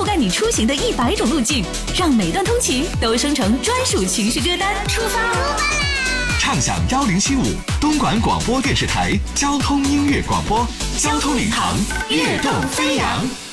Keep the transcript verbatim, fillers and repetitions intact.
覆盖你出行的一百种路径，让每段通勤都生成专属情绪歌单。出发！ 畅享幺零七五东莞广播电视台交通音乐广播，交通领航，跃动飞扬。